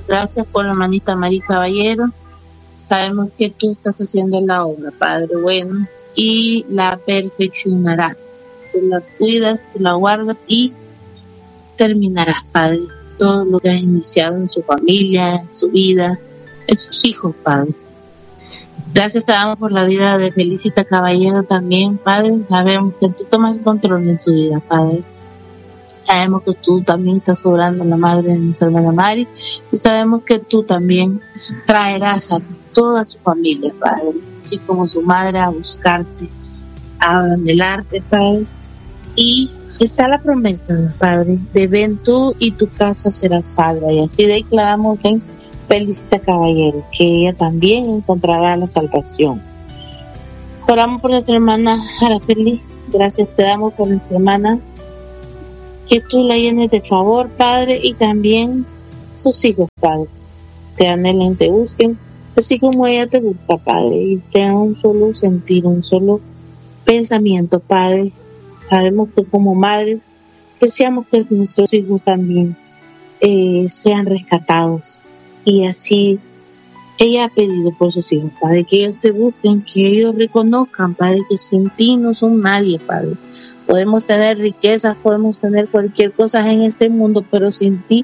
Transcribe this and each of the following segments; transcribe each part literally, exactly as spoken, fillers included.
Gracias por la hermanita María Caballero. Sabemos que tú estás haciendo la obra, Padre bueno, y la perfeccionarás. Tú la cuidas, tú la guardas y terminarás, Padre, todo lo que has iniciado en su familia, en su vida, en sus hijos, Padre. Gracias te damos por la vida de Felicita Caballero también, Padre. Sabemos que tú tomas control en su vida, Padre. Sabemos que tú también estás obrando en la madre de nuestra hermana Mari y sabemos que tú también traerás a toda su familia, Padre, así como su madre, a buscarte, a anhelarte, Padre. Y está la promesa, Padre, de ven tú y tu casa será salva. Y así declaramos en Felicita Caballero que ella también encontrará la salvación. Oramos por nuestra hermana Araceli. Gracias te damos por nuestra hermana, que tú la llenes de favor, Padre, y también sus hijos, Padre, te anhelen, te busquen, así como ella te busca, Padre, y tengan un solo sentir, un solo pensamiento, Padre. Sabemos que como madres deseamos que nuestros hijos también eh, sean rescatados, y así ella ha pedido por sus hijos, Padre, que ellos te busquen, que ellos reconozcan, Padre, que sin ti no son nadie, Padre. Podemos tener riquezas, podemos tener cualquier cosa en este mundo, pero sin ti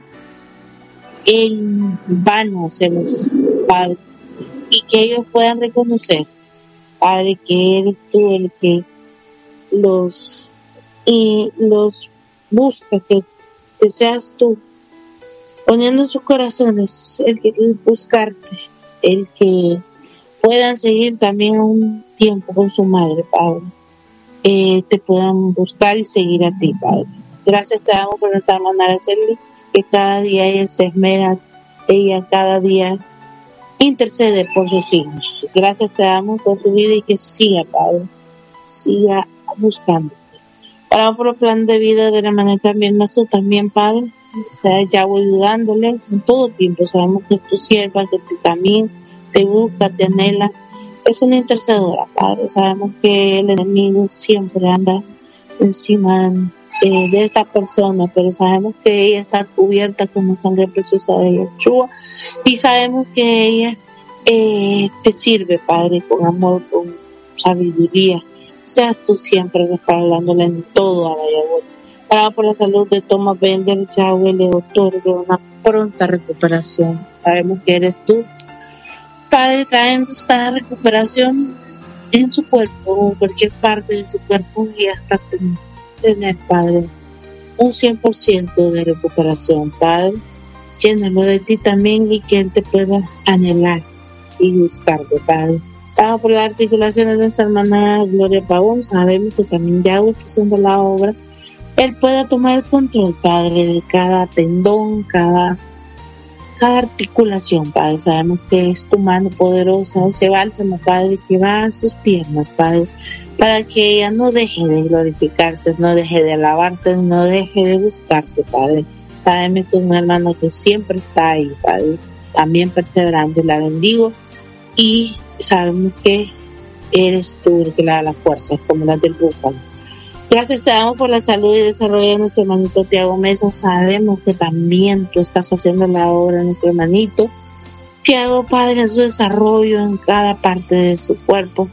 en vano hacemos, Padre. Y que ellos puedan reconocer, Padre, que eres tú el que los, y los busca, que, que seas tú poniendo en sus corazones el que el buscarte, el que puedan seguir también un tiempo con su madre, Padre. Eh, te puedan buscar y seguir a ti, Padre. Gracias te damos por nuestra hermana Araceli, que cada día ella se esmera, ella cada día intercede por sus hijos. Gracias te damos por su vida y que siga, Padre, siga buscándote. Oramos por el plan de vida de la hermana también, Mazú, también, Padre, o sea, ya voy ayudándole en todo tiempo. Sabemos que es tu sierva, que te, también te busca, te anhela. Es una intercedora, Padre. Sabemos que el enemigo siempre anda encima eh, de esta persona, pero sabemos que ella está cubierta con la sangre preciosa de Yeshua y sabemos que ella eh, te sirve, Padre, con amor, con sabiduría. Seas tú siempre respaldándole en todo a Valladolid. Para por la salud de Thomas Bender, Yahweh le otorgue una pronta recuperación. Sabemos que eres tú, Padre, trayendo esta recuperación en su cuerpo, en cualquier parte de su cuerpo, y hasta tener, Padre, un cien por ciento de recuperación, Padre. Llénalo de ti también y que Él te pueda anhelar y buscarte, Padre. Vamos por las articulaciones de nuestra hermana Gloria Pavón. Sabemos que también Yahweh está haciendo la obra. Él pueda tomar el control, Padre, de cada tendón, cada cada articulación, Padre. Sabemos que es tu mano poderosa, ese bálsamo, Padre, que va a sus piernas, Padre, para que ella no deje de glorificarte, no deje de alabarte, no deje de buscarte, Padre. Sabemos que es una hermana que siempre está ahí, Padre, también perseverando. La bendigo y sabemos que eres tú el que le da las fuerzas, como las del búfalo. Gracias te damos por la salud y desarrollo de nuestro hermanito Tiago Mesa. Sabemos que también tú estás haciendo la obra de nuestro hermanito Tiago, Padre, en su desarrollo, en cada parte de su cuerpo,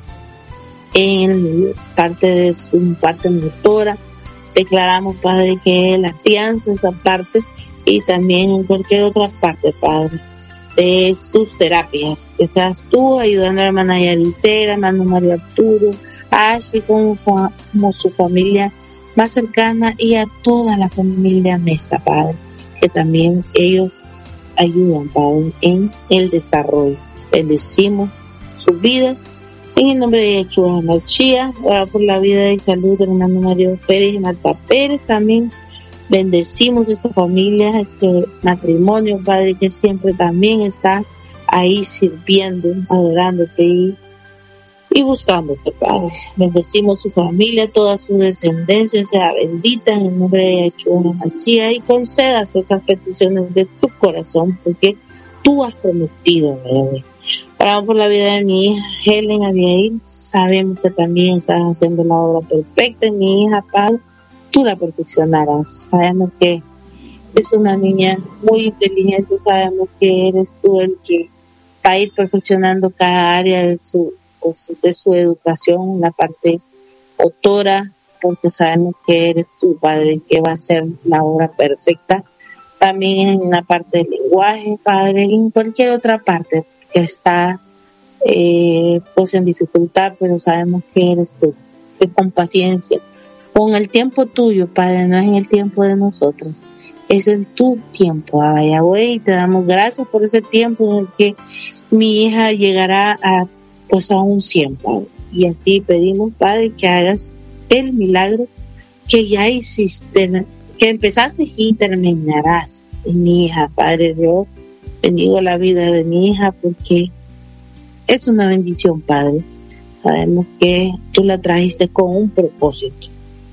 en parte de su parte motora. Declaramos, Padre, que Él afianza esa parte y también en cualquier otra parte, Padre, de sus terapias. Que seas tú ayudando a la hermana Yaricera, hermano Mario Arturo, a Ashley como, como su familia más cercana y a toda la familia Mesa, Padre, que también ellos ayudan, Padre, en el desarrollo. Bendecimos sus vidas en el nombre de Yeshua Mashiach. Ora por la vida y salud del hermano Mario Pérez y Marta Pérez. También bendecimos esta familia, este matrimonio, Padre, que siempre también está ahí sirviendo, adorándote y, y buscándote, Padre. Bendecimos su familia, toda su descendencia sea bendita en el nombre de Yeshua Mashiach y concedas esas peticiones de tu corazón, porque tú has prometido, Padre. Oramos por la vida de mi hija Helen Abigail. Sabemos que también estás haciendo la obra perfecta en mi hija, Padre. Tú la perfeccionarás. Sabemos que Es una niña muy inteligente, sabemos que eres tú el que va a ir perfeccionando cada área de su, de su, de su educación, la parte autora, porque sabemos que eres tú, Padre, que va a ser la obra perfecta. También en la parte del lenguaje, Padre, y en cualquier otra parte que está eh, pues en dificultad, pero sabemos que eres tú, que con paciencia, con el tiempo tuyo, Padre, no es en el tiempo de nosotros, es en tu tiempo, Abba Yahweh, y te damos gracias por ese tiempo en el que mi hija llegará a pues a un cien, Padre, y así pedimos, Padre, que hagas el milagro que ya hiciste, que empezaste y terminarás en mi hija, Padre Dios. Bendigo la vida de mi hija porque es una bendición, Padre. Sabemos que tú la trajiste con un propósito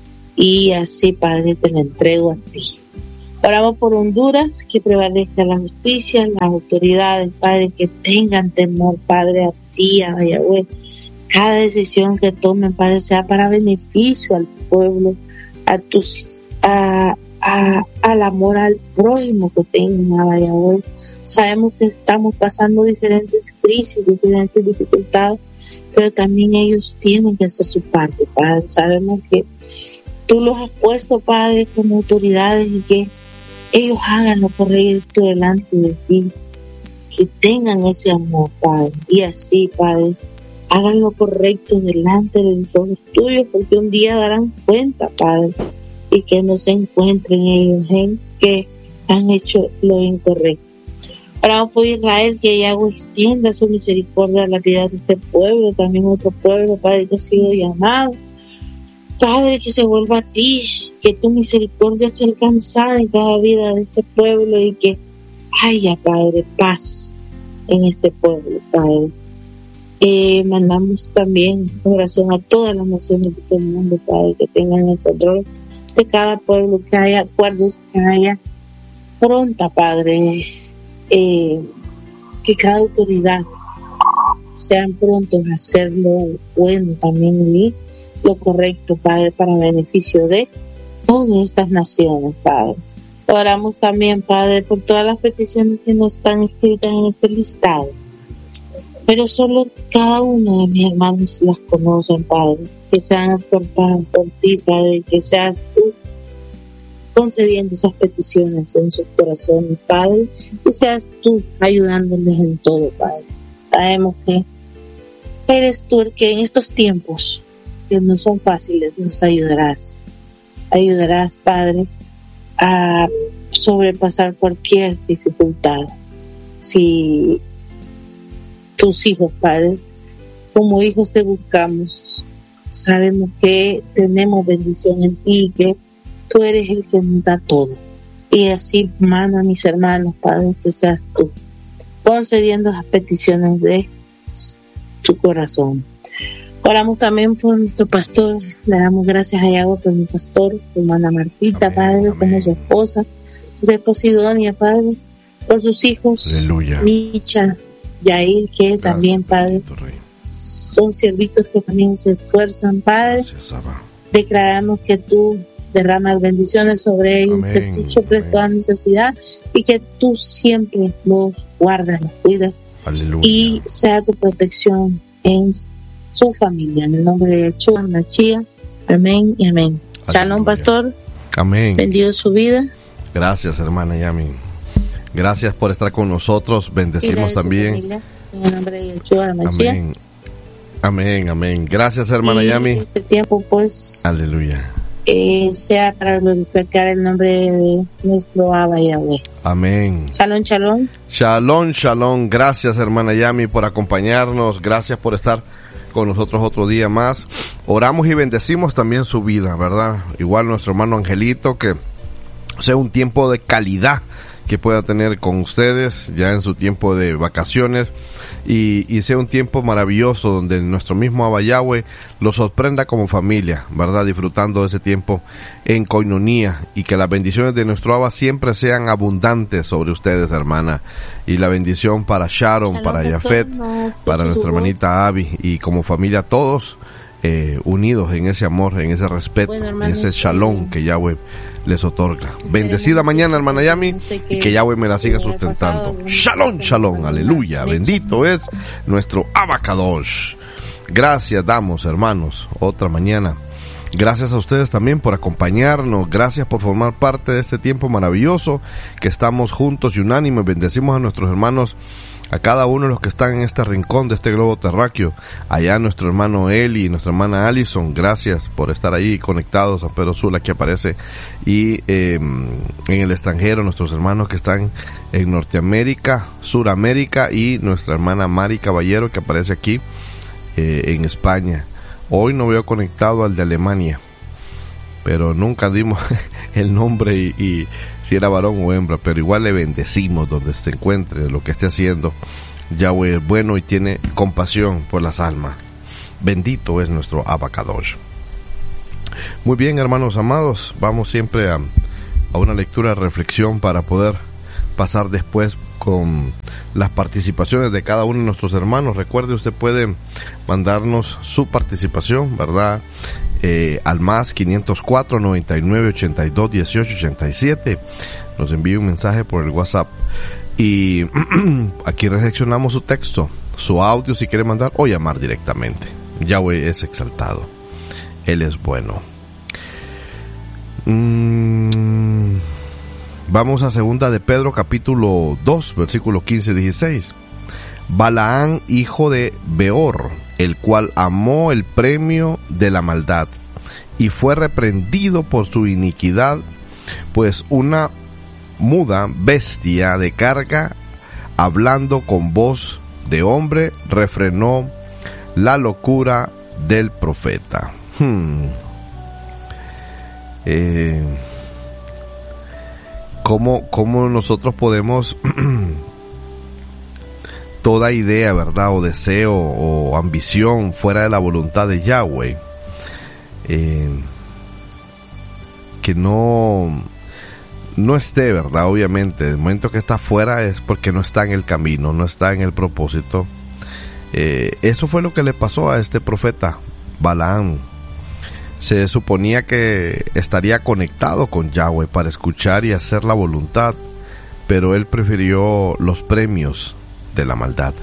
y así, Padre, te la entrego a ti. Oramos por Honduras, que prevalezca la justicia, las autoridades, Padre, que tengan temor, Padre, a ti, a Yahweh. Cada decisión que tomen, Padre, sea para beneficio al pueblo, a tus, a, a, al amor al prójimo que tengan, a Yahweh. Sabemos que estamos pasando diferentes crisis, diferentes dificultades, pero también ellos tienen que hacer su parte, Padre. Sabemos que tú los has puesto, Padre, como autoridades y que ellos hagan lo correcto delante de ti, que tengan ese amor, Padre, y así, Padre, hagan lo correcto delante de los ojos tuyos, porque un día darán cuenta, Padre, y que no se encuentren ellos en que han hecho lo incorrecto. Oramos por Israel, que Yahweh extienda su misericordia a la vida de este pueblo, también otro pueblo, Padre, que ha sido llamado. Padre, que se vuelva a ti, que tu misericordia sea alcanzada en cada vida de este pueblo y que haya, Padre, paz en este pueblo, Padre. Eh, mandamos también oración a todas las naciones de este mundo, Padre, que tengan el control de cada pueblo, que haya acuerdos, que haya pronta, Padre, eh, que cada autoridad sean prontos a hacer lo bueno también y lo correcto, Padre, para beneficio de todas estas naciones, Padre. Oramos también, Padre, por todas las peticiones que no están escritas en este listado, pero solo cada uno de mis hermanos las conocen, Padre, que sean aportadas por ti, Padre, que seas tú concediendo esas peticiones en sus corazones, Padre, y seas tú ayudándoles en todo, Padre. Sabemos que eres tú el que en estos tiempos que no son fáciles nos ayudarás. Ayudarás, Padre, a sobrepasar cualquier dificultad. Si tus hijos, Padre, como hijos te buscamos, sabemos que tenemos bendición en ti y que tú eres el que nos da todo. Y así mando a mis hermanos, Padre, que seas tú concediendo las peticiones de tu corazón. Oramos también por nuestro pastor, le damos gracias a Yahweh por mi pastor, por hermana Martita, amén, Padre, amén. Como su esposa, su esposa Sidonia, Padre, por sus hijos, aleluya, Micha, Yair, que gracias, también, Padre, son siervitos que también se esfuerzan, Padre. Gracias, declaramos que tú derramas bendiciones sobre ellos, amén, que tú suples toda necesidad y que tú siempre los guardas, los cuidas, aleluya, y sea tu protección en su familia, en el nombre de Yeshua Mashiach, amén y amén. Aleluya. Shalom, pastor, amén, bendigo su vida. Gracias, hermana Yami, gracias por estar con nosotros, bendecimos también familia, en el nombre de Yeshua Mashiach, amén, amén, amén. Gracias, hermana y Yami. Este tiempo, pues, aleluya, eh, sea para glorificar el nombre de nuestro Abba Yahweh. Amén. Shalom, shalom. Shalom, shalom. Gracias, hermana Yami, por acompañarnos. Gracias por estar con nosotros otro día más. Oramos y bendecimos también su vida, ¿verdad? Igual nuestro hermano Angelito, que sea un tiempo de calidad que pueda tener con ustedes ya en su tiempo de vacaciones y, y sea un tiempo maravilloso donde nuestro mismo Abba Yahweh los sorprenda como familia, ¿verdad? Disfrutando de ese tiempo en coinonía y que las bendiciones de nuestro Abba siempre sean abundantes sobre ustedes, hermana, y la bendición para Sharon, para Yafet, para nuestra hermanita Abby y como familia todos eh, unidos en ese amor, en ese respeto, bueno, hermano, en ese shalom que Yahweh les otorga. Bendecida mañana, hermana Yami, no sé y que Yahweh me la siga sustentando. Pasado, shalom, shalom, aleluya. Bendito es nuestro Abacadosh. Gracias damos, hermanos, otra mañana. Gracias a ustedes también por acompañarnos. Gracias por formar parte de este tiempo maravilloso que estamos juntos y unánimes. Bendecimos a nuestros hermanos, a cada uno de los que están en este rincón de este globo terráqueo. Allá nuestro hermano Eli y nuestra hermana Allison, gracias por estar ahí conectados. San Pedro Sula que aparece. Y eh, en el extranjero, nuestros hermanos que están en Norteamérica, Suramérica, y nuestra hermana Mari Caballero que aparece aquí eh, en España. Hoy no veo conectado al de Alemania, pero nunca dimos el nombre y, y si era varón o hembra, pero igual le bendecimos donde se encuentre, lo que esté haciendo. Yahweh es bueno y tiene compasión por las almas. Bendito es nuestro Abacadosh. Muy bien, hermanos amados, vamos siempre a, a una lectura de reflexión para poder pasar después con las participaciones de cada uno de nuestros hermanos. Recuerde, usted puede mandarnos su participación, ¿verdad? Eh, al más quinientos cuatro, noventa y nueve, ochenta y dos, dieciocho, ochenta y siete. Nos envía un mensaje por el WhatsApp. Y aquí recepcionamos su texto, su audio si quiere mandar, o llamar directamente. Yahweh es exaltado. Él es bueno. Mm, vamos a segunda de Pedro, capítulo dos, versículo quince a dieciséis. Balaán, hijo de Beor, el cual amó el premio de la maldad, y fue reprendido por su iniquidad, pues una muda bestia de carga, hablando con voz de hombre, refrenó la locura del profeta. Hmm. Eh, ¿cómo, ¿Cómo nosotros podemos toda idea, verdad, o deseo o ambición fuera de la voluntad de Yahweh, eh, que no no esté, verdad, obviamente, el momento que está fuera es porque no está en el camino, no está en el propósito? Eh, eso fue lo que le pasó a este profeta Balaam. Se suponía que estaría conectado con Yahweh para escuchar y hacer la voluntad, pero él prefirió los premios de la maldad.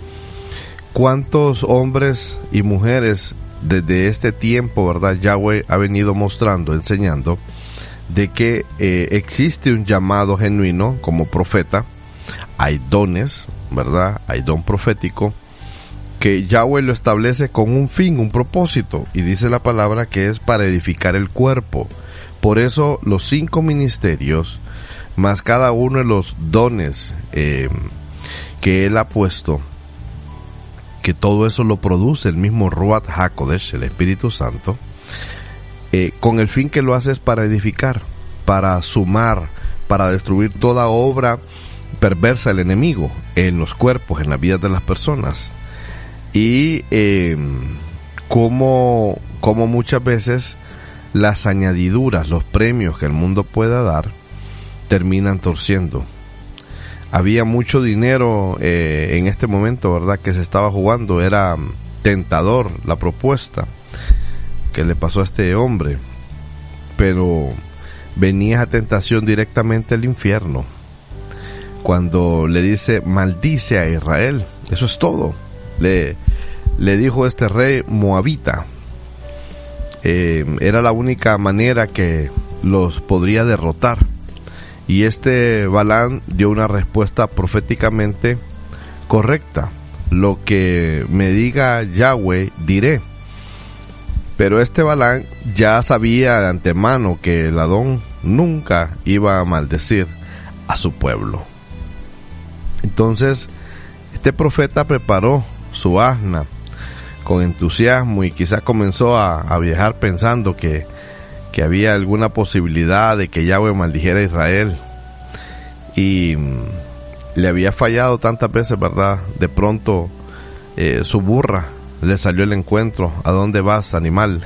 ¿Cuántos hombres y mujeres desde este tiempo, verdad, Yahweh ha venido mostrando, enseñando de que eh, existe un llamado genuino como profeta? Hay dones, verdad, hay don profético que Yahweh lo establece con un fin, un propósito, y dice la palabra que es para edificar el cuerpo. Por eso los cinco ministerios, más cada uno de los dones eh, que él ha puesto, que todo eso lo produce el mismo Ruach HaKodesh, el Espíritu Santo, eh, con el fin que lo hace es para edificar, para sumar, para destruir toda obra perversa del enemigo en los cuerpos, en las vidas de las personas. Y eh, como, como muchas veces las añadiduras, los premios que el mundo pueda dar, terminan torciendo. Había mucho dinero eh, en este momento, verdad, que se estaba jugando. Era tentador la propuesta que le pasó a este hombre, pero venía esa tentación directamente al infierno, cuando le dice maldice a Israel. Eso es todo. Le, le dijo este rey moabita. Eh, era la única manera que los podría derrotar. Y este Balaam dio una respuesta proféticamente correcta. Lo que me diga Yahweh, diré. Pero este Balaam ya sabía de antemano que el Adón nunca iba a maldecir a su pueblo. Entonces, este profeta preparó su asna con entusiasmo y quizás comenzó a, a viajar pensando que, que había alguna posibilidad de que Yahweh maldijera a Israel, y mm, le había fallado tantas veces, verdad. De pronto eh, su burra le salió el encuentro. ¿A dónde vas, animal?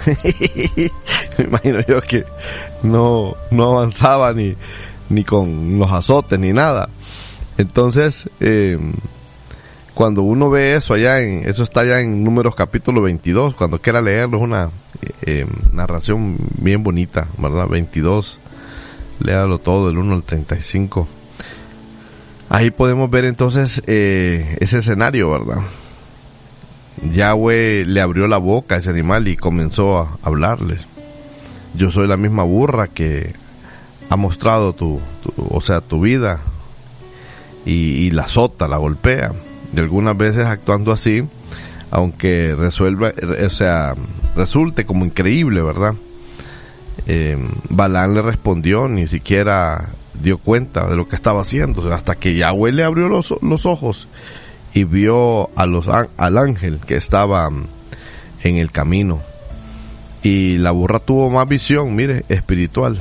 Me imagino yo que no, no avanzaba ni, ni con los azotes ni nada. Entonces eh, cuando uno ve eso allá en, eso está allá en Números capítulo veintidós, cuando quiera leerlo, es una eh, eh, narración bien bonita, ¿verdad? veintidós, léalo todo, del uno al treinta y cinco. Ahí podemos ver entonces eh, ese escenario, ¿verdad? Yahweh le abrió la boca a ese animal y comenzó a hablarles. Yo soy la misma burra que ha mostrado tu, tu o sea, tu vida, y, y la azota, la golpea. Y algunas veces actuando así, aunque resuelva, o sea, resulte como increíble, ¿verdad? Eh, Balaam le respondió, ni siquiera dio cuenta de lo que estaba haciendo, hasta que Yahweh le abrió los, los ojos y vio a los, al ángel que estaba en el camino. Y la burra tuvo más visión, mire, espiritual,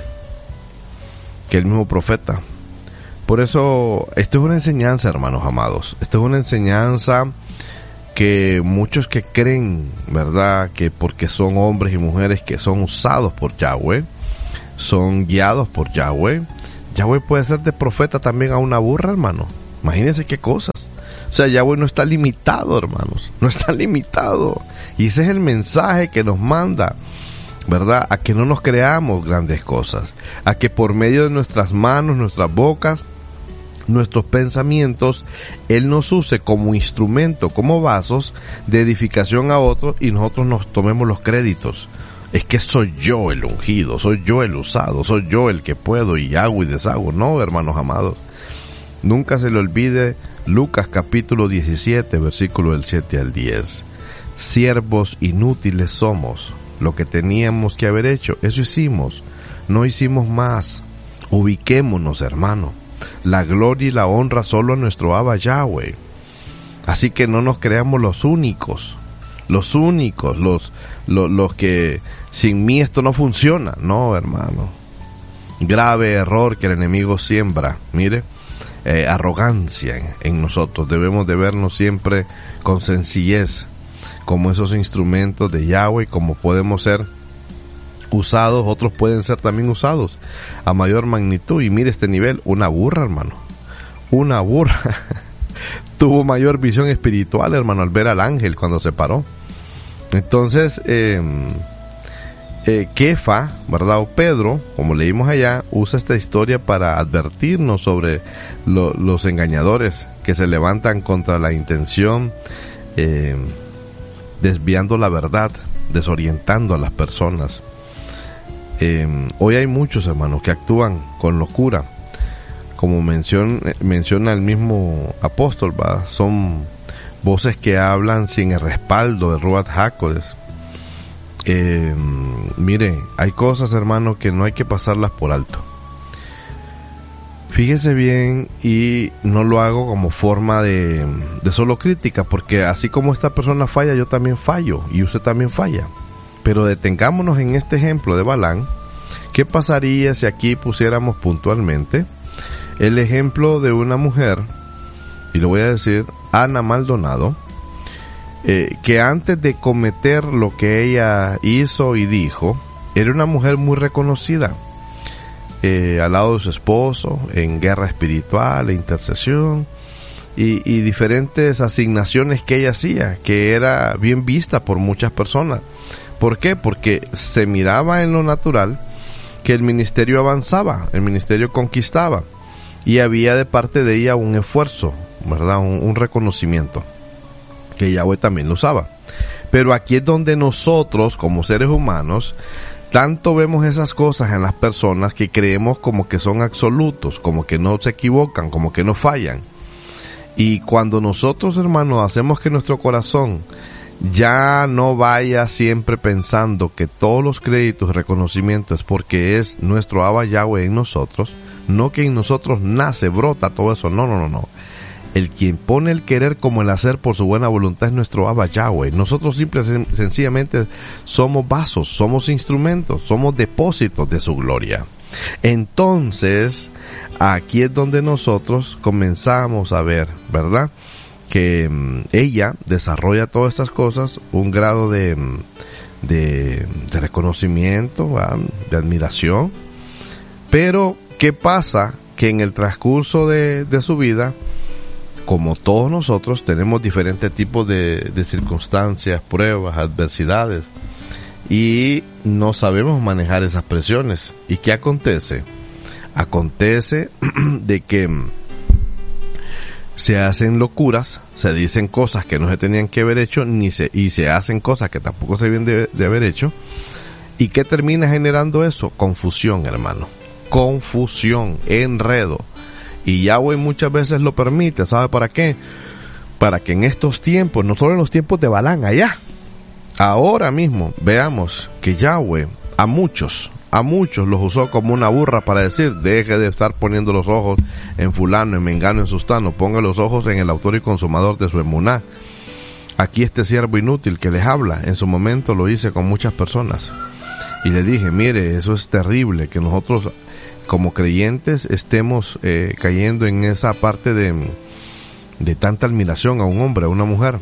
que el mismo profeta. Por eso, esto es una enseñanza, hermanos amados. Esto es una enseñanza que muchos que creen, ¿verdad?, que porque son hombres y mujeres que son usados por Yahweh, son guiados por Yahweh. Yahweh puede ser de profeta también a una burra, hermano. Imagínense qué cosas. O sea, Yahweh no está limitado, hermanos. No está limitado. Y ese es el mensaje que nos manda, ¿verdad? A que no nos creamos grandes cosas. A que por medio de nuestras manos, nuestras bocas, nuestros pensamientos, Él nos use como instrumento, como vasos de edificación a otros, y nosotros nos tomemos los créditos. Es que soy yo el ungido, soy yo el usado, soy yo el que puedo y hago y deshago. No, hermanos amados. Nunca se le olvide Lucas capítulo diecisiete, versículo del siete al diez. Siervos inútiles somos. Lo que teníamos que haber hecho, eso hicimos. No hicimos más. Ubiquémonos, hermano. La gloria y la honra solo a nuestro Abba Yahweh. Así que no nos creamos los únicos. Los únicos, los, los, los que sin mí esto no funciona. No, hermano. Grave error que el enemigo siembra. Mire, eh, arrogancia en, en nosotros. Debemos de vernos siempre con sencillez, como esos instrumentos de Yahweh, como podemos ser usados, otros pueden ser también usados a mayor magnitud. Y mire este nivel, una burra, hermano, una burra tuvo mayor visión espiritual, hermano, al ver al ángel cuando se paró. Entonces, eh, eh, Kefa, ¿verdad?, o Pedro, como leímos allá, usa esta historia para advertirnos sobre lo, los engañadores que se levantan contra la intención, eh, desviando la verdad, desorientando a las personas. Eh, hoy hay muchos, hermanos, que actúan con locura, como menciona, menciona el mismo apóstol, ¿va? Son voces que hablan sin el respaldo de Ruach HaKodesh. Eh, mire, hay cosas, hermanos, que no hay que pasarlas por alto. Fíjese bien, y no lo hago como forma de, de solo crítica, porque así como esta persona falla, yo también fallo, y usted también falla. Pero detengámonos en este ejemplo de Balaam. ¿Qué pasaría si aquí pusiéramos puntualmente el ejemplo de una mujer, y lo voy a decir, Ana Maldonado, eh, que antes de cometer lo que ella hizo y dijo, era una mujer muy reconocida, eh, al lado de su esposo, en guerra espiritual, e intercesión, y, y diferentes asignaciones que ella hacía, que era bien vista por muchas personas. ¿Por qué? Porque se miraba en lo natural que el ministerio avanzaba, el ministerio conquistaba, y había de parte de ella un esfuerzo, ¿verdad?, un, un reconocimiento, que Yahweh también lo usaba. Pero aquí es donde nosotros, como seres humanos, tanto vemos esas cosas en las personas que creemos como que son absolutos, como que no se equivocan, como que no fallan. Y cuando nosotros, hermanos, hacemos que nuestro corazón ya no vaya siempre pensando que todos los créditos y reconocimientos es porque es nuestro Abba Yahweh en nosotros, no que en nosotros nace, brota todo eso, no, no, no, no. El quien pone el querer como el hacer por su buena voluntad es nuestro Abba Yahweh. Nosotros simple y sencillamente somos vasos, somos instrumentos, somos depósitos de su gloria. Entonces, aquí es donde nosotros comenzamos a ver, ¿verdad?, que um, ella desarrolla todas estas cosas, un grado de, de, de reconocimiento, ¿verdad?, de admiración. Pero, ¿qué pasa? Que en el transcurso de, de su vida, como todos nosotros, tenemos diferentes tipos de, de circunstancias, pruebas, adversidades, y no sabemos manejar esas presiones. ¿Y qué acontece? Acontece de que se hacen locuras, se dicen cosas que no se tenían que haber hecho, ni se, y se hacen cosas que tampoco se deben de, de haber hecho. ¿Y qué termina generando eso? Confusión, hermano. Confusión, enredo. Y Yahweh muchas veces lo permite, ¿sabe para qué? Para que en estos tiempos, no solo en los tiempos de Balán, allá, ahora mismo, veamos que Yahweh a muchos, a muchos los usó como una burra para decir, deje de estar poniendo los ojos en fulano, en mengano, en sustano, ponga los ojos en el autor y consumador de su emuná. Aquí este siervo inútil que les habla, en su momento lo hice con muchas personas. Y le dije, mire, eso es terrible, que nosotros como creyentes estemos eh, cayendo en esa parte de, de tanta admiración a un hombre, a una mujer.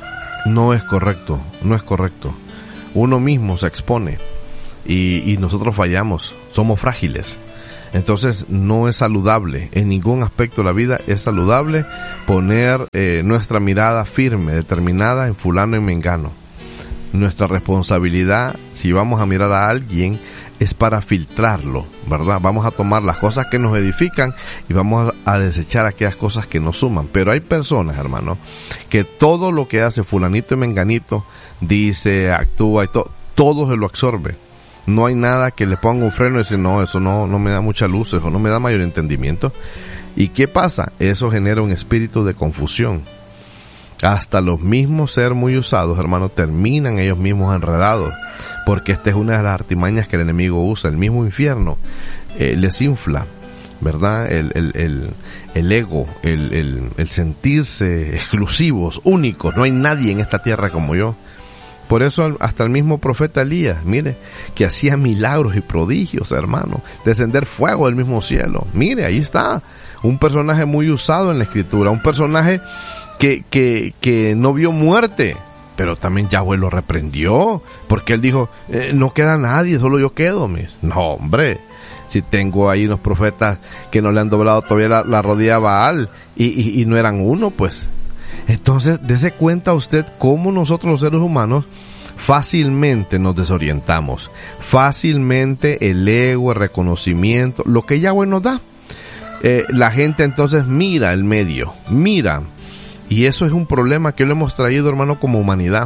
No es correcto, no es correcto. Uno mismo se expone y, y nosotros fallamos, somos frágiles. Entonces no es saludable, en ningún aspecto de la vida es saludable poner eh, nuestra mirada firme, determinada en fulano y mengano. Nuestra responsabilidad, si vamos a mirar a alguien, es para filtrarlo, ¿verdad? Vamos a tomar las cosas que nos edifican y vamos a desechar aquellas cosas que nos suman. Pero hay personas, hermano, que todo lo que hace fulanito y menganito, dice, actúa y todo, todo se lo absorbe. No hay nada que le ponga un freno y decir, no, eso no, no me da mucha luz, eso no me da mayor entendimiento. ¿Y qué pasa? Eso genera un espíritu de confusión. Hasta los mismos ser muy usados, hermano, terminan ellos mismos enredados, porque esta es una de las artimañas que el enemigo usa. El mismo infierno eh, les infla, ¿verdad? El, el, el, el ego, el, el, el sentirse exclusivos, únicos. No hay nadie en esta tierra como yo. Por eso hasta el mismo profeta Elías, mire, que hacía milagros y prodigios, hermano, descender fuego del mismo cielo. Mire, ahí está, un personaje muy usado en la escritura, un personaje que, que, que no vio muerte, pero también Yahweh lo reprendió, porque él dijo, eh, no queda nadie, solo yo quedo, mis. No, hombre, si tengo ahí unos profetas que no le han doblado todavía la, la rodilla a Baal, y, y, y no eran uno, pues. Entonces, dése cuenta usted cómo nosotros los seres humanos fácilmente nos desorientamos, fácilmente el ego, el reconocimiento, lo que Yahweh nos da. Eh, la gente entonces mira el medio, mira, y eso es un problema que lo hemos traído, hermano, como humanidad.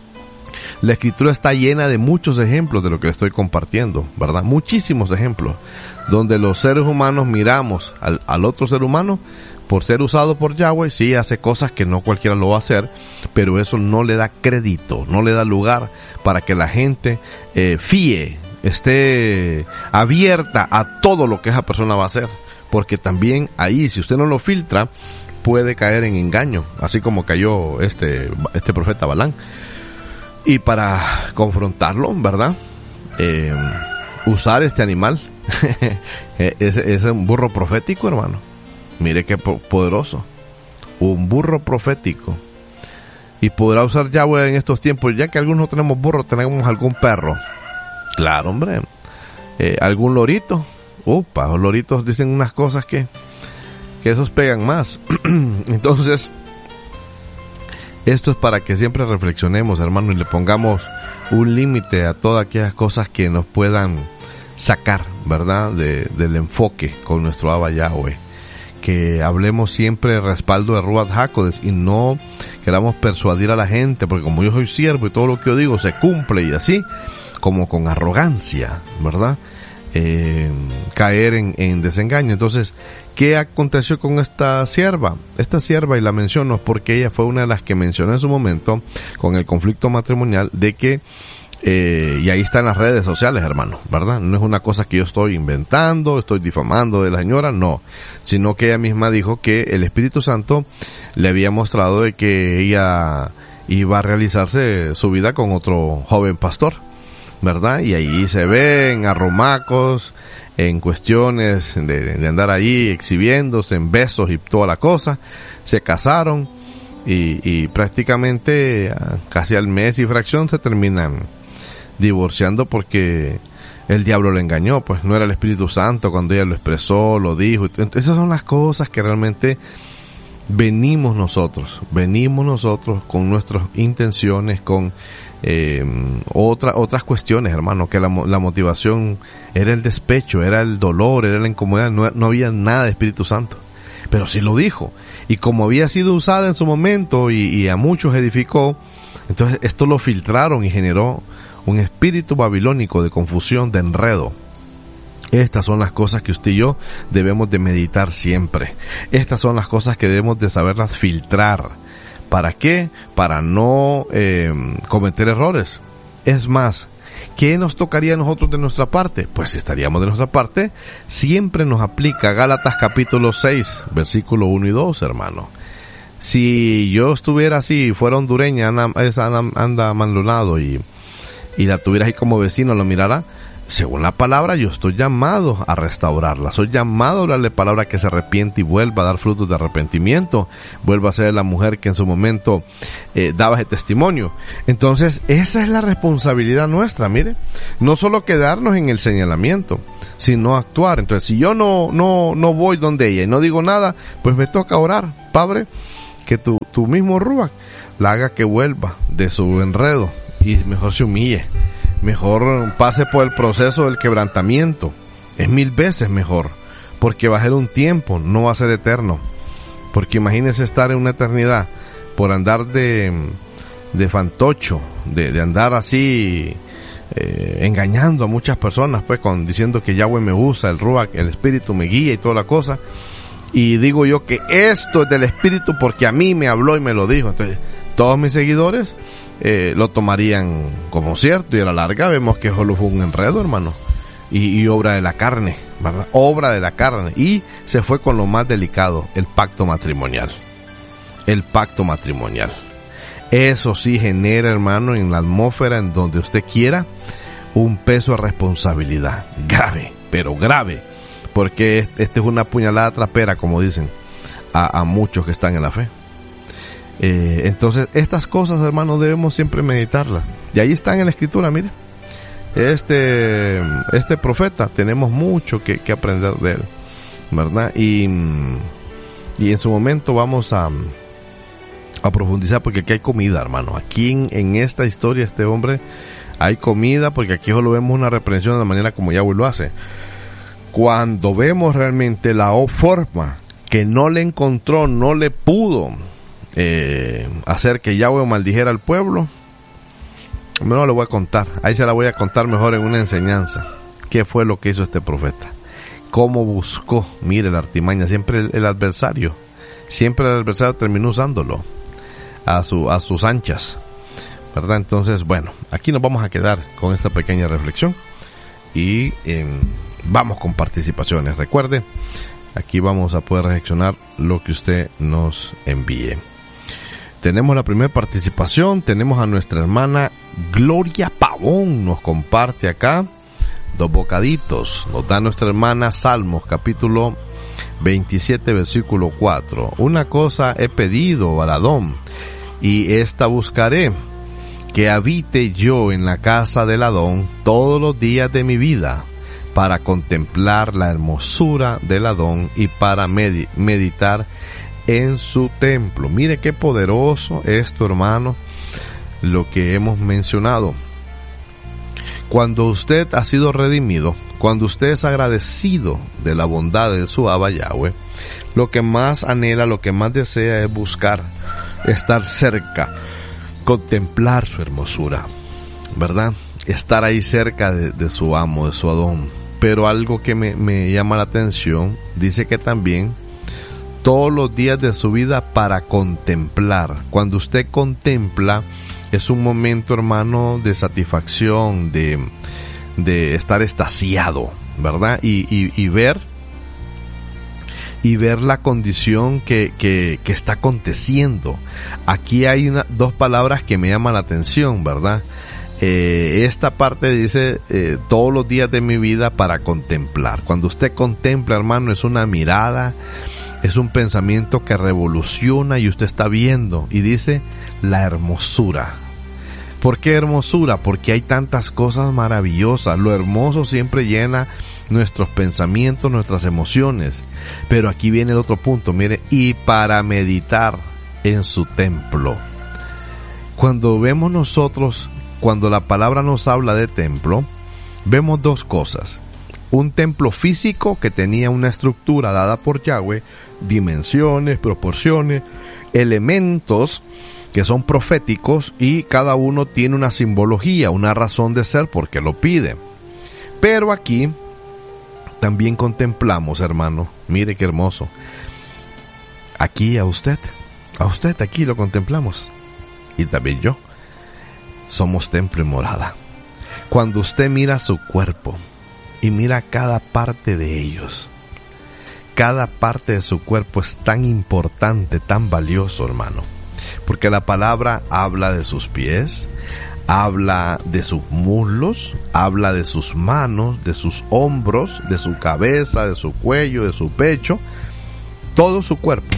La escritura está llena de muchos ejemplos de lo que le estoy compartiendo, ¿verdad? Muchísimos ejemplos, donde los seres humanos miramos al, al otro ser humano, por ser usado por Yahweh, sí hace cosas que no cualquiera lo va a hacer, pero eso no le da crédito, no le da lugar para que la gente eh, fíe, esté abierta a todo lo que esa persona va a hacer, porque también ahí, si usted no lo filtra, puede caer en engaño, así como cayó este, este profeta Balán. Y para confrontarlo, ¿verdad? Eh, usar este animal, es, es un burro profético, hermano. Mire qué poderoso, un burro profético. Y podrá usar Yahweh en estos tiempos, ya que algunos no tenemos burro, tenemos algún perro. Claro, hombre. Eh, algún lorito. Upa, los loritos dicen unas cosas que, que esos pegan más. Entonces, esto es para que siempre reflexionemos, hermano, y le pongamos un límite a todas aquellas cosas que nos puedan sacar, ¿verdad? De, del enfoque con nuestro Abba Yahweh. Que hablemos siempre de respaldo de Ruach HaKodesh y no queramos persuadir a la gente, porque como yo soy siervo y todo lo que yo digo se cumple, y así como con arrogancia, ¿verdad? Eh, caer en, en desengaño. Entonces, ¿qué aconteció con esta sierva? Esta sierva, y la menciono porque ella fue una de las que mencioné en su momento con el conflicto matrimonial, de que Eh, y ahí está en las redes sociales, hermano, ¿verdad? No es una cosa que yo estoy inventando, estoy difamando de la señora, no, sino que ella misma dijo que el Espíritu Santo le había mostrado de que ella iba a realizarse su vida con otro joven pastor, ¿verdad? Y ahí se ven arrumacos en cuestiones de, de andar ahí exhibiéndose en besos y toda la cosa. Se casaron y, y prácticamente casi al mes y fracción se terminan divorciando porque el diablo le engañó, pues no era el Espíritu Santo cuando ella lo expresó, lo dijo. Entonces, esas son las cosas que realmente venimos nosotros, venimos nosotros con nuestras intenciones, con eh, otra, otras cuestiones, hermano, que la, la motivación era el despecho, era el dolor, era la incomodidad, no, no había nada de Espíritu Santo. Pero sí lo dijo, y como había sido usada en su momento y, y a muchos edificó, entonces esto lo filtraron y generó un espíritu babilónico de confusión, de enredo. Estas son las cosas que usted y yo debemos de meditar siempre. Estas son las cosas que debemos de saberlas filtrar. ¿Para qué? Para no eh, cometer errores. Es más, ¿qué nos tocaría a nosotros de nuestra parte? Pues si estaríamos de nuestra parte, siempre nos aplica Gálatas capítulo seis, versículo uno y dos, hermano. Si yo estuviera así, fuera hondureña, anda, anda, anda manlonado y, y la tuviera ahí como vecino, lo mirara, según la palabra, yo estoy llamado a restaurarla. Soy llamado a hablarle palabra que se arrepiente y vuelva a dar frutos de arrepentimiento. Vuelva a ser la mujer que en su momento eh, daba ese testimonio. Entonces, esa es la responsabilidad nuestra, mire. No solo quedarnos en el señalamiento, sino actuar. Entonces, si yo no, no, no voy donde ella y no digo nada, pues me toca orar. Padre, que tu, tu mismo Ruach la haga que vuelva de su enredo y mejor se humille. Mejor pase por el proceso del quebrantamiento. Es mil veces mejor. Porque va a ser un tiempo, no va a ser eterno. Porque imagínese estar en una eternidad por andar de, de fantocho, de, de andar así eh, engañando a muchas personas, pues, con diciendo que Yahweh me usa, el Ruach, el Espíritu me guía y toda la cosa. Y digo yo que esto es del Espíritu porque a mí me habló y me lo dijo. Entonces, todos mis seguidores Eh, lo tomarían como cierto, y a la larga vemos que solo fue un enredo, hermano, y, y obra de la carne, ¿verdad? Obra de la carne, y se fue con lo más delicado, el pacto matrimonial. El pacto matrimonial. Eso sí genera, hermano, en la atmósfera en donde usted quiera, un peso de responsabilidad grave, pero grave, porque este es una puñalada trapera, como dicen, a, a muchos que están en la fe. Eh, entonces, estas cosas, hermanos, debemos siempre meditarlas. Y ahí está en la Escritura, mire. Este, este profeta, tenemos mucho que, que aprender de él, ¿verdad? Y, y en su momento vamos a, a profundizar, porque aquí hay comida, hermano. Aquí en, en esta historia, este hombre, hay comida, porque aquí solo vemos una reprensión de la manera como Yahweh lo hace. Cuando vemos realmente la forma que no le encontró, no le pudo Eh, hacer que Yahweh maldijera al pueblo, no le voy a contar, ahí se la voy a contar mejor en una enseñanza. ¿Qué fue lo que hizo este profeta? ¿Cómo buscó? Mire la artimaña, siempre el, el adversario, siempre el adversario terminó usándolo a, su, a sus anchas, ¿verdad? Entonces, bueno, aquí nos vamos a quedar con esta pequeña reflexión y eh, vamos con participaciones. Recuerde, aquí vamos a poder reaccionar lo que usted nos envíe. Tenemos la primera participación, tenemos a nuestra hermana Gloria Pavón, nos comparte acá dos bocaditos, nos da nuestra hermana Salmos capítulo veintisiete versículo cuatro. Una cosa he pedido, Baladón, y esta buscaré, que habite yo en la casa del Adón todos los días de mi vida, para contemplar la hermosura del Adón y para med- meditar en su templo. Mire qué poderoso esto, hermano, lo que hemos mencionado. Cuando usted ha sido redimido, cuando usted es agradecido de la bondad de su Abba Yahweh, lo que más anhela, lo que más desea es buscar estar cerca, contemplar su hermosura, ¿verdad? Estar ahí cerca de, de su amo, de su Adón. Pero algo que me, me llama la atención, dice que también todos los días de su vida para contemplar. Cuando usted contempla, es un momento, hermano, de satisfacción, de, de estar extasiado, ¿verdad? Y, y, y ver, y ver la condición que, que, que está aconteciendo. Aquí hay una, dos palabras que me llaman la atención, ¿verdad? Eh, esta parte dice eh, todos los días de mi vida para contemplar. Cuando usted contempla, hermano, es una mirada, es un pensamiento que revoluciona y usted está viendo y dice la hermosura, ¿Por qué hermosura? Porque hay tantas cosas maravillosas. Lo hermoso siempre llena nuestros pensamientos, nuestras emociones. Pero aquí viene el otro punto, mire, y para meditar en su templo. Cuando vemos nosotros, cuando la palabra nos habla de templo, vemos dos cosas. Un templo físico que tenía una estructura dada por Yahweh, dimensiones, proporciones, elementos que son proféticos, y cada uno tiene una simbología, una razón de ser porque lo pide. Pero aquí también contemplamos, hermano, mire qué hermoso. Aquí a usted, a usted aquí lo contemplamos. Y también yo. Somos templo y morada. Cuando usted mira su cuerpo y mira cada parte de ellos, cada parte de su cuerpo es tan importante, tan valioso, hermano. Porque la palabra habla de sus pies, habla de sus muslos, habla de sus manos, de sus hombros, de su cabeza, de su cuello, de su pecho. Todo su cuerpo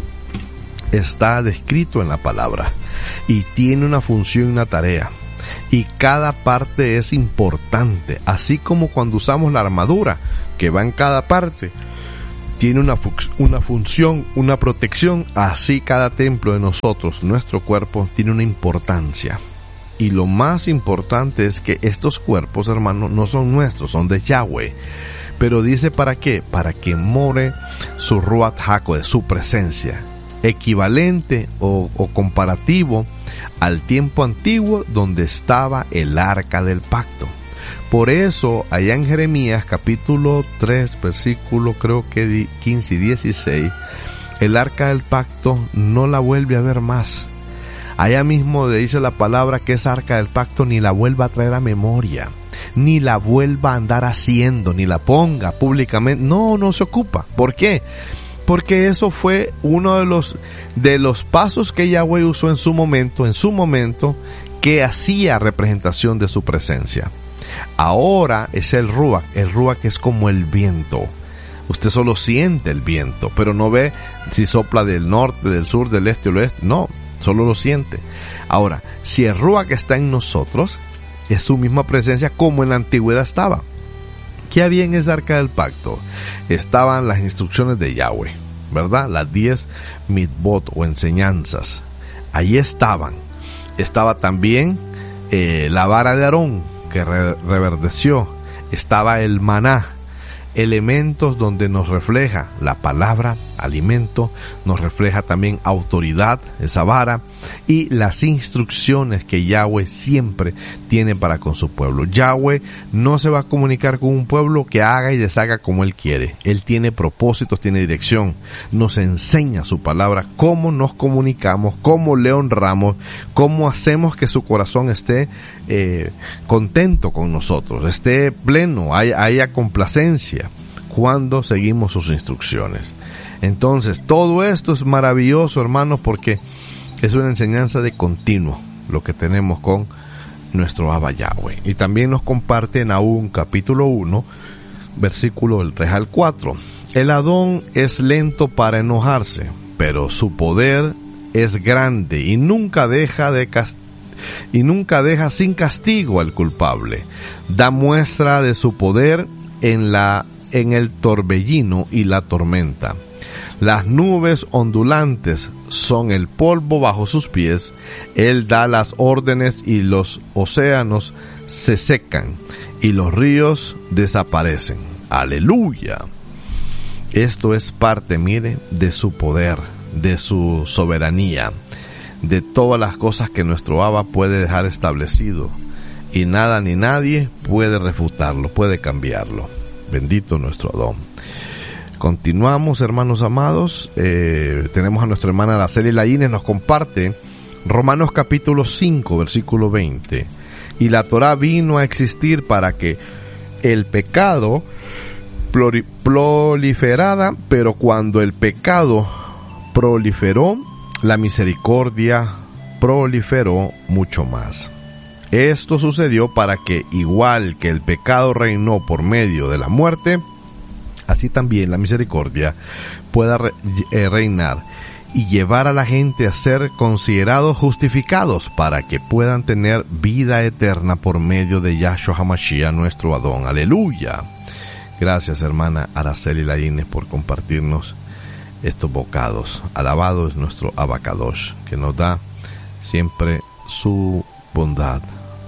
está descrito en la palabra y tiene una función y una tarea. Y cada parte es importante, así como cuando usamos la armadura, que va en cada parte. Tiene una, fu- una función, una protección, así cada templo de nosotros, nuestro cuerpo, tiene una importancia. Y lo más importante es que estos cuerpos, hermanos, no son nuestros, son de Yahweh. Pero dice, ¿para qué? Para que more su Ruach HaKodesh, su presencia, equivalente o, o comparativo al tiempo antiguo donde estaba el arca del pacto. Por eso, allá en Jeremías capítulo tres, versículo creo que quince y dieciséis, el arca del pacto no la vuelve a ver más. Allá mismo le dice la palabra que esa arca del pacto ni la vuelva a traer a memoria, ni la vuelva a andar haciendo, ni la ponga públicamente. No, no se ocupa. ¿Por qué? Porque eso fue uno de los, de los pasos que Yahweh usó en su momento, en su momento, que hacía representación de su presencia. Ahora es el Ruach. El Ruach es como el viento. Usted solo siente el viento, pero no ve si sopla del norte, del sur, del este o del oeste. No, solo lo siente. Ahora, si el Ruach está en nosotros, es su misma presencia como en la antigüedad estaba. ¿Qué había en esa arca del pacto? Estaban las instrucciones de Yahweh, ¿verdad? Las diez mitzvot o enseñanzas. Ahí estaban. Estaba también eh, la vara de Aarón, que re- reverdeció. Estaba el maná, elementos donde nos refleja la palabra, alimento, nos refleja también autoridad, esa vara, y las instrucciones que Yahweh siempre tiene para con su pueblo. Yahweh no se va a comunicar con un pueblo que haga y deshaga como Él quiere. Él tiene propósitos, tiene dirección. Nos enseña su palabra, cómo nos comunicamos, cómo le honramos, cómo hacemos que su corazón esté eh, contento con nosotros, esté pleno, haya, haya complacencia cuando seguimos sus instrucciones. Entonces, todo esto es maravilloso, hermanos, porque es una enseñanza de continuo lo que tenemos con nuestro Abba Yahweh. Y también nos comparte Nahum capítulo uno, versículo del tres al cuatro. El Adón es lento para enojarse, pero su poder es grande y nunca deja de castigar y nunca deja sin castigo al culpable. Da muestra de su poder en la en el torbellino y la tormenta. Las nubes ondulantes son el polvo bajo sus pies. Él da las órdenes y los océanos se secan y los ríos desaparecen. Aleluya. Esto es parte, mire, de su poder, de su soberanía, de todas las cosas que nuestro Abba puede dejar establecido, y nada ni nadie puede refutarlo, puede cambiarlo. Bendito nuestro Adón. Continuamos, hermanos amados. Eh, tenemos a nuestra hermana Araceli Laínez, nos comparte Romanos capítulo cinco, versículo veinte. Y la Torá vino a existir para que el pecado proliferara, pero cuando el pecado proliferó, la misericordia proliferó mucho más. Esto sucedió para que, igual que el pecado reinó por medio de la muerte, así también la misericordia pueda re, eh, reinar y llevar a la gente a ser considerados justificados para que puedan tener vida eterna por medio de Yahshua HaMashiach, nuestro Adón. Aleluya. Gracias, hermana Araceli Laínez, por compartirnos estos bocados. Alabado es nuestro Abacadosh, que nos da siempre su bondad,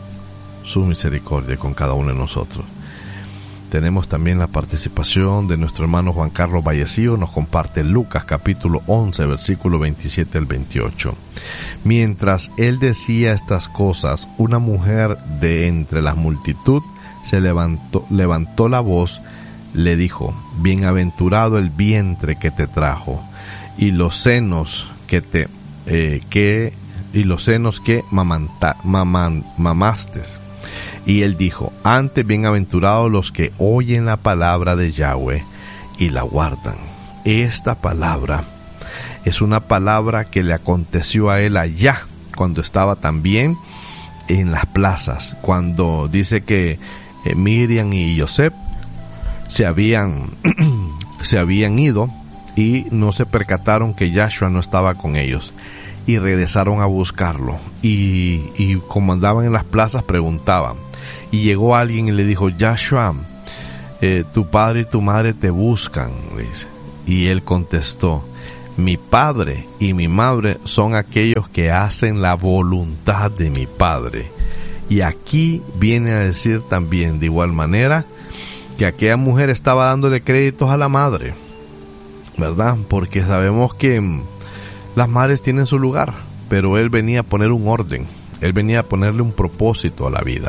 su misericordia con cada uno de nosotros. Tenemos también la participación de nuestro hermano Juan Carlos Vallecillo. Nos comparte Lucas capítulo once, versículo veintisiete al veintiocho. Mientras él decía estas cosas, una mujer de entre la multitud se levantó, levantó la voz, le dijo: bienaventurado el vientre que te trajo y los senos que te eh, que y los senos que mamanta, maman, mamastes. Y él dijo: antes bienaventurados los que oyen la palabra de Yahweh y la guardan. Esta palabra es una palabra que le aconteció a él allá, cuando estaba también en las plazas, cuando dice que eh, Miriam y Yosef se habían, se habían ido y no se percataron que Yahshua no estaba con ellos. Y regresaron a buscarlo. Y, y como andaban en las plazas, preguntaban. Y llegó alguien y le dijo: Yahshua, eh, tu padre y tu madre te buscan. Dice. Y él contestó: mi padre y mi madre son aquellos que hacen la voluntad de mi padre. Y aquí viene a decir también, de igual manera, que aquella mujer estaba dándole créditos a la madre, ¿verdad? Porque sabemos que las madres tienen su lugar, pero él venía a poner un orden, él venía a ponerle un propósito a la vida.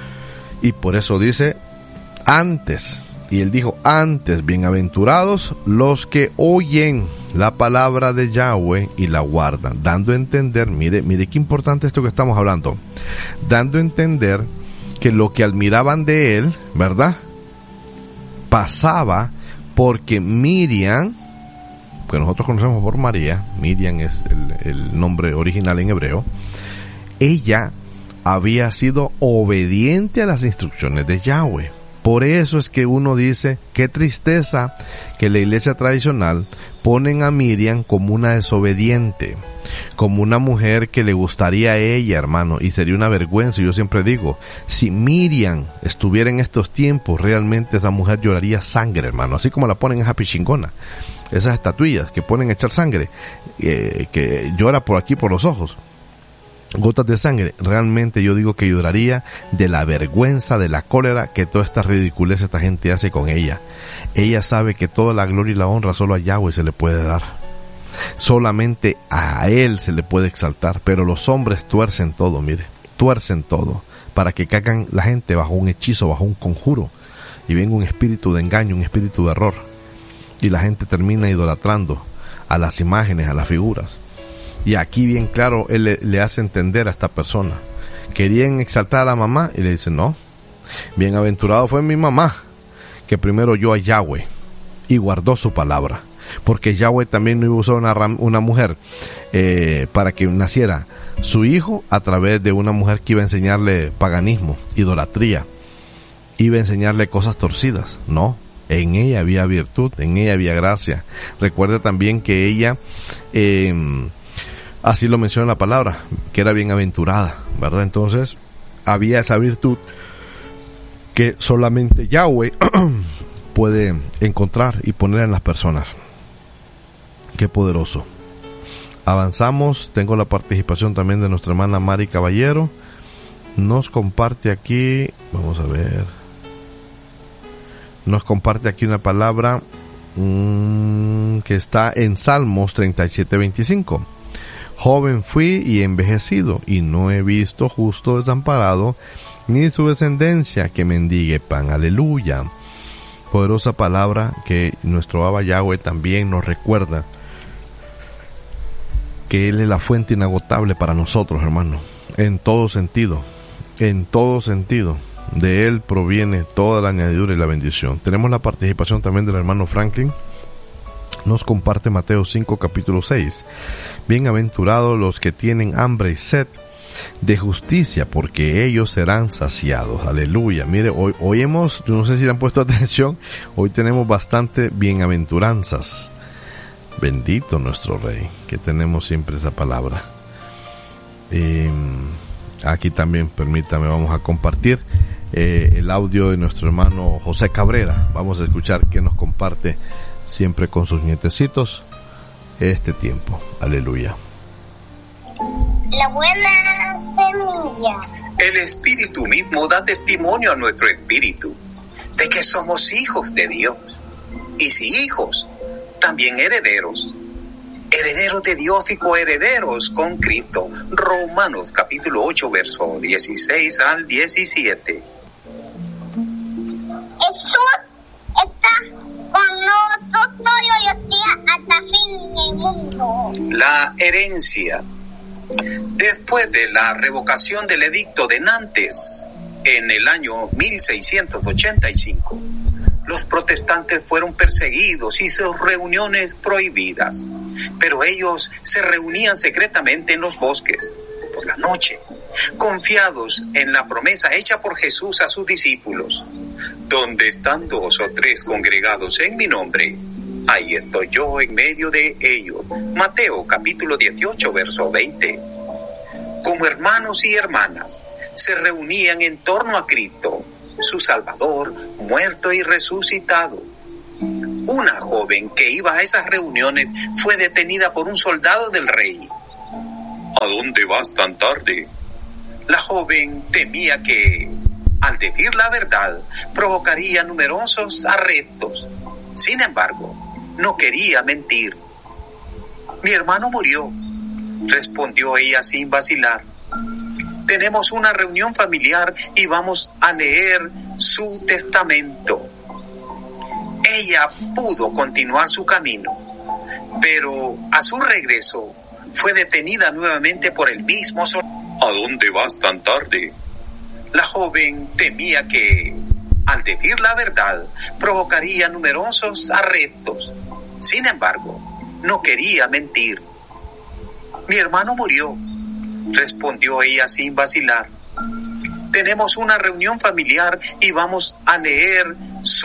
Y por eso dice antes, y él dijo antes, bienaventurados los que oyen la palabra de Yahweh y la guardan, dando a entender, mire, mire qué importante esto que estamos hablando, dando a entender que lo que admiraban de él, ¿verdad?, pasaba porque Miriam, que nosotros conocemos por María, Miriam es el, el nombre original en hebreo, ella había sido obediente a las instrucciones de Yahweh. Por eso es que uno dice, qué tristeza que la iglesia tradicional ponen a Miriam como una desobediente, como una mujer que le gustaría a ella, hermano, y sería una vergüenza. Yo siempre digo, si Miriam estuviera en estos tiempos, realmente esa mujer lloraría sangre, hermano, así como la ponen esa pichingona, esas estatuillas que ponen a echar sangre, eh, que llora por aquí por los ojos, gotas de sangre. Realmente yo digo que lloraría de la vergüenza, de la cólera que toda esta ridiculez esta gente hace con ella. Ella sabe que toda la gloria y la honra solo a Yahweh se le puede dar, solamente a él se le puede exaltar, pero los hombres tuercen todo, mire, tuercen todo para que caigan la gente bajo un hechizo, bajo un conjuro, y venga un espíritu de engaño, un espíritu de error, y la gente termina idolatrando a las imágenes, a las figuras. Y aquí bien claro él le, le hace entender a esta persona, querían exaltar a la mamá y le dice: no, bienaventurado fue mi mamá que primero oyó a Yahweh y guardó su palabra, porque Yahweh también no iba a usar una, una mujer eh, para que naciera su hijo a través de una mujer que iba a enseñarle paganismo, idolatría, iba a enseñarle cosas torcidas. No, en ella había virtud, en ella había gracia. Recuerda también que ella eh, así lo menciona la palabra, que era bienaventurada, ¿verdad? Entonces había esa virtud que solamente Yahweh puede encontrar y poner en las personas. Qué poderoso. Avanzamos. Tengo la participación también de nuestra hermana Mari Caballero. Nos comparte aquí, vamos a ver, nos comparte aquí una palabra mmm, que está en Salmos treinta y siete veinticinco. Joven fui y envejecido, y no he visto justo desamparado, ni su descendencia que mendigue pan. Aleluya. Poderosa palabra que nuestro Abba Yahweh también nos recuerda que Él es la fuente inagotable para nosotros, hermano, en todo sentido, en todo sentido. De Él proviene toda la añadidura y la bendición. Tenemos la participación también del hermano Franklin. Nos comparte Mateo cinco, capítulo seis. Bienaventurados los que tienen hambre y sed de justicia, porque ellos serán saciados. Aleluya. Mire, hoy, hoy hemos, yo no sé si le han puesto atención, hoy tenemos bastante bienaventuranzas. Bendito nuestro Rey, que tenemos siempre esa palabra. Eh, aquí también, permítame, vamos a compartir eh, el audio de nuestro hermano José Cabrera. Vamos a escuchar qué nos comparte siempre con sus nietecitos este tiempo. Aleluya. La buena semilla. El Espíritu mismo da testimonio a nuestro espíritu de que somos hijos de Dios. Y si hijos, también herederos. Herederos de Dios y coherederos con Cristo. Romanos capítulo ocho, verso dieciséis al diecisiete. Jesús está con nosotros todos los días hasta fin del mundo. La herencia. Después de la revocación del edicto de Nantes en el año mil seiscientos ochenta y cinco, los protestantes fueron perseguidos y sus reuniones prohibidas, pero ellos se reunían secretamente en los bosques por la noche, confiados en la promesa hecha por Jesús a sus discípulos: donde están dos o tres congregados en mi nombre, ahí estoy yo en medio de ellos. Mateo capítulo dieciocho, verso veinte. Como hermanos y hermanas, se reunían en torno a Cristo, su Salvador, muerto y resucitado. Una joven que iba a esas reuniones fue detenida por un soldado del rey. ¿A dónde vas tan tarde? La joven temía que, al decir la verdad, provocaría numerosos arrestos. Sin embargo, no quería mentir. Mi hermano murió, respondió ella sin vacilar. Tenemos una reunión familiar y vamos a leer su testamento. Ella pudo continuar su camino, pero a su regreso fue detenida nuevamente por el mismo soldado. ¿A dónde vas tan tarde? La joven temía que, al decir la verdad, provocaría numerosos arrestos. Sin embargo, no quería mentir. Mi hermano murió, respondió ella sin vacilar. Tenemos una reunión familiar y vamos a leer